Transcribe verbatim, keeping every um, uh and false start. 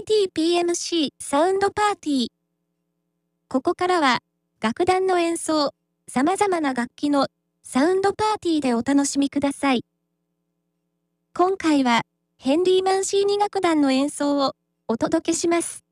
ティーピーエムシー サウンドパーティー。ここからは、楽団の演奏、様々な楽器のサウンドパーティーでお楽しみください。今回は、ヘンリー・マンシーニ楽団の演奏をお届けします。